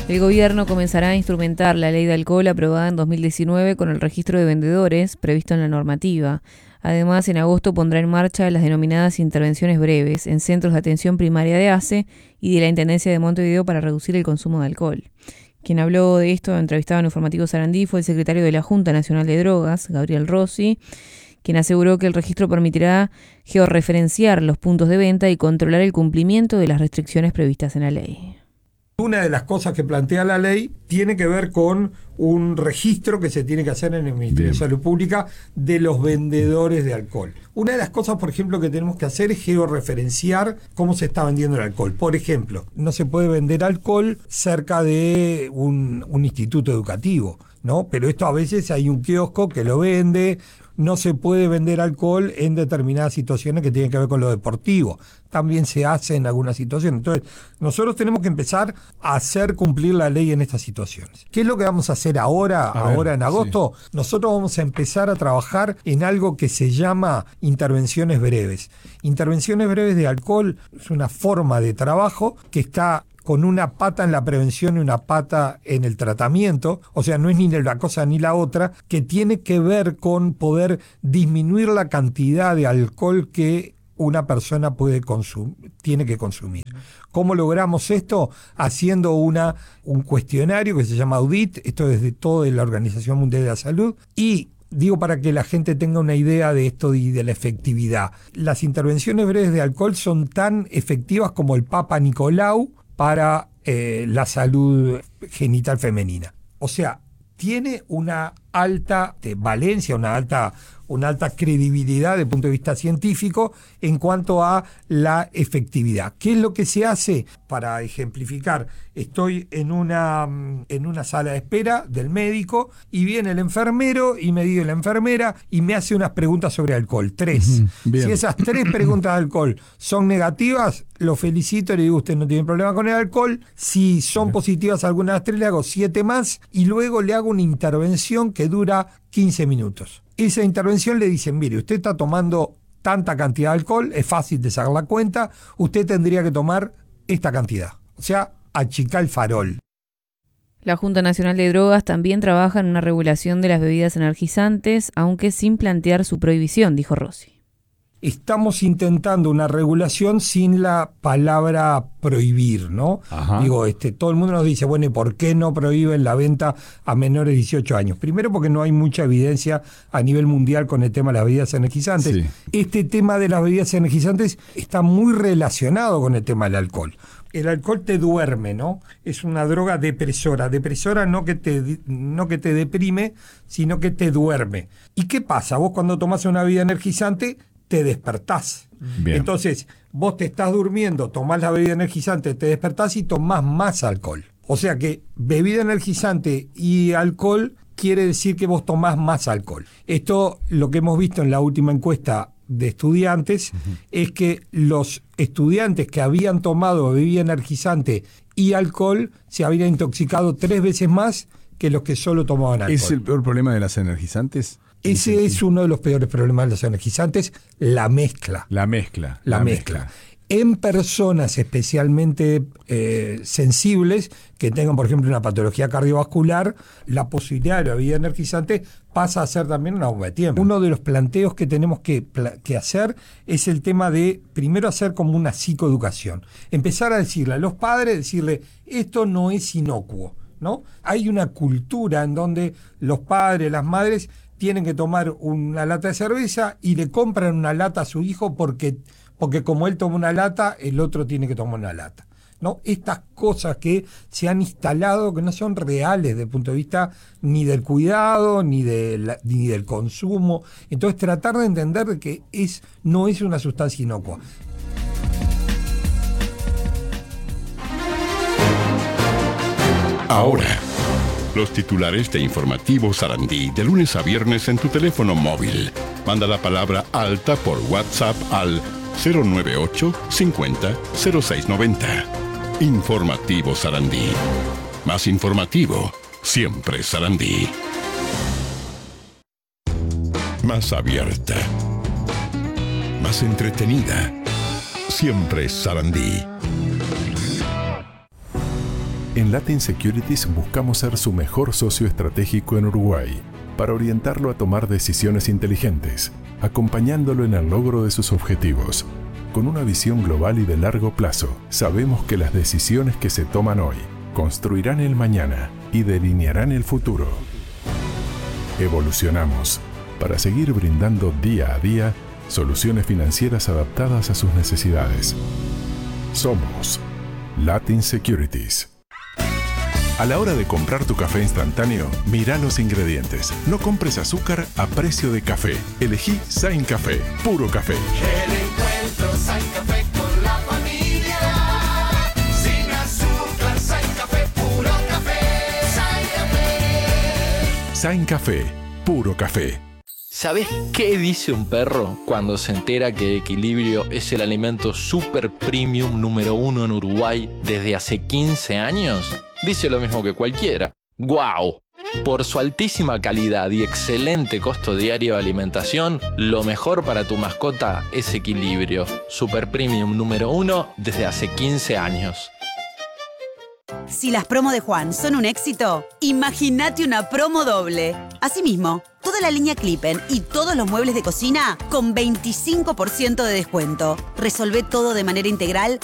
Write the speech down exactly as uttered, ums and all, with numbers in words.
El gobierno comenzará a instrumentar la ley de alcohol aprobada en dos mil diecinueve con el registro de vendedores previsto en la normativa. Además, en agosto pondrá en marcha las denominadas intervenciones breves en centros de atención primaria de A C E y de la Intendencia de Montevideo para reducir el consumo de alcohol. Quien habló de esto, entrevistado en Informativo Sarandí, fue el secretario de la Junta Nacional de Drogas, Gabriel Rossi, quien aseguró que el registro permitirá georreferenciar los puntos de venta y controlar el cumplimiento de las restricciones previstas en la ley. Una de las cosas que plantea la ley tiene que ver con un registro que se tiene que hacer en el Ministerio de Salud Pública de los vendedores de alcohol. Una de las cosas, por ejemplo, que tenemos que hacer es georreferenciar cómo se está vendiendo el alcohol. Por ejemplo, no se puede vender alcohol cerca de un, un instituto educativo, ¿no? Pero esto a veces hay un kiosco que lo vende. No se puede vender alcohol en determinadas situaciones que tienen que ver con lo deportivo. También se hace en algunas situaciones. Entonces, nosotros tenemos que empezar a hacer cumplir la ley en estas situaciones. ¿Qué es lo que vamos a hacer ahora, a ahora ver, en agosto? Sí. Nosotros vamos a empezar a trabajar en algo que se llama intervenciones breves. Intervenciones breves de alcohol es una forma de trabajo que está con una pata en la prevención y una pata en el tratamiento, o sea, no es ni la cosa ni la otra, que tiene que ver con poder disminuir la cantidad de alcohol que una persona puede consum- tiene que consumir. ¿Cómo logramos esto? Haciendo una, un cuestionario que se llama Audit, esto es de toda la Organización Mundial de la Salud, y digo para que la gente tenga una idea de esto y de la efectividad. Las intervenciones breves de alcohol son tan efectivas como el Papa Nicolau para eh, la salud genital femenina. O sea, tiene una alta de valencia, una alta, una alta credibilidad desde el punto de vista científico en cuanto a la efectividad. ¿Qué es lo que se hace? Para ejemplificar, estoy en una, en una sala de espera del médico y viene el enfermero y me dice la enfermera y me hace unas preguntas sobre alcohol. Tres. Uh-huh. Si esas tres preguntas de alcohol son negativas, lo felicito, le digo, usted no tiene problema con el alcohol. Si son positivas algunas de las tres, le hago siete más y luego le hago una intervención que dura quince minutos. Esa intervención le dicen, mire, usted está tomando tanta cantidad de alcohol, es fácil de sacar la cuenta, usted tendría que tomar esta cantidad. O sea, achicar el farol. La Junta Nacional de Drogas también trabaja en una regulación de las bebidas energizantes, aunque sin plantear su prohibición, dijo Rossi. Estamos intentando una regulación sin la palabra prohibir, ¿no? Ajá. Digo, este, todo el mundo nos dice, bueno, ¿y por qué no prohíben la venta a menores de dieciocho años? Primero porque no hay mucha evidencia a nivel mundial con el tema de las bebidas energizantes. Sí. Este tema de las bebidas energizantes está muy relacionado con el tema del alcohol. El alcohol te duerme, ¿no? Es una droga depresora. Depresora no que te, no que te deprime, sino que te duerme. ¿Y qué pasa? Vos cuando tomás una bebida energizante te despertás. Bien. Entonces, vos te estás durmiendo, tomás la bebida energizante, te despertás y tomás más alcohol. O sea que bebida energizante y alcohol quiere decir que vos tomás más alcohol. Esto, lo que hemos visto en la última encuesta de estudiantes, uh-huh. es que los estudiantes que habían tomado bebida energizante y alcohol se habían intoxicado tres veces más que los que solo tomaban alcohol. ¿Es el peor problema de las energizantes? Ese es uno de los peores problemas de los energizantes, la mezcla. La mezcla. La, la mezcla. mezcla. En personas especialmente eh, sensibles, que tengan, por ejemplo, una patología cardiovascular, la posibilidad de la bebida energizante pasa a ser también una bomba de tiempo. Uno de los planteos que tenemos que, que hacer es el tema de, primero, hacer como una psicoeducación. Empezar a decirle a los padres, decirle, esto no es inocuo, ¿no? Hay una cultura en donde los padres, las madres, tienen que tomar una lata de cerveza y le compran una lata a su hijo porque, porque como él toma una lata, el otro tiene que tomar una lata, ¿no? Estas cosas que se han instalado que no son reales desde el punto de vista ni del cuidado, ni, de la, ni del consumo. Entonces tratar de entender que es, no es una sustancia inocua. Ahora, los titulares de Informativo Sarandí, de lunes a viernes en tu teléfono móvil. Manda la palabra alta por WhatsApp al cero nueve ocho cincuenta cero seis noventa. Informativo Sarandí. Más informativo, siempre Sarandí. Más abierta. Más entretenida, siempre Sarandí. En Latin Securities buscamos ser su mejor socio estratégico en Uruguay, para orientarlo a tomar decisiones inteligentes, acompañándolo en el logro de sus objetivos. Con una visión global y de largo plazo, sabemos que las decisiones que se toman hoy construirán el mañana y delinearán el futuro. Evolucionamos para seguir brindando día a día soluciones financieras adaptadas a sus necesidades. Somos Latin Securities. A la hora de comprar tu café instantáneo, mira los ingredientes. No compres azúcar a precio de café. Elegí Sain Café, puro café. El encuentro Sain Café con la familia. Sin azúcar, Sain Café, puro café. Sain Café. Sain Café, puro café. ¿Sabés qué dice un perro cuando se entera que Equilibrio es el alimento super premium número uno en Uruguay desde hace quince años? Dice lo mismo que cualquiera. ¡Guau! Por su altísima calidad y excelente costo diario de alimentación, lo mejor para tu mascota es Equilibrio. Super premium número uno desde hace quince años. Si las promos de Juan son un éxito, imagínate una promo doble. Asimismo, toda la línea Clippen y todos los muebles de cocina con veinticinco por ciento de descuento. Resolvé todo de manera integral